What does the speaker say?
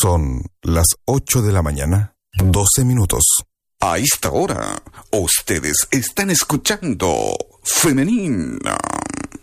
Son las 8 de la mañana, 12 minutos. A esta hora, ustedes están escuchando Femenina.